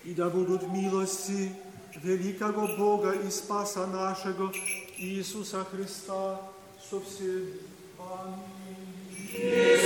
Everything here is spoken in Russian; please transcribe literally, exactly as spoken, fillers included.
и да будут милости великого Бога и Спаса нашего Иисуса Христа со всеми. Аминь.